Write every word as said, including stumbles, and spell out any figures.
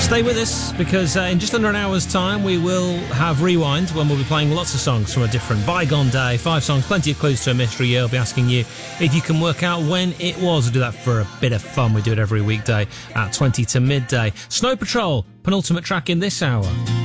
Stay with us, because uh, in just under an hour's time we will have Rewind, when we'll be playing lots of songs from a different bygone day. Five songs, plenty of clues to a mystery. I'll be asking you if you can work out when it was. We'll do that for a bit of fun. We do it every weekday at twenty to midday. Snow Patrol, penultimate track in this hour.